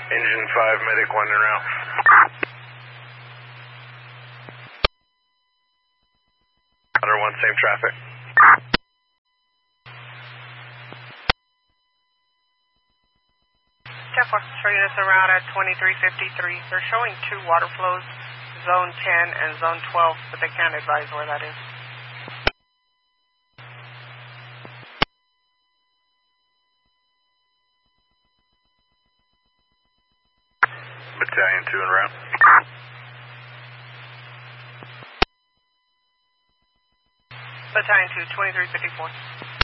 Engine 5, medic 1 en route. Otter 1, same traffic. 10-4, show units en route at 2353. They're showing 2 water flows, zone 10 and zone 12, but they can't advise where that is. Battalion 2 en route. Battalion 2, 2354.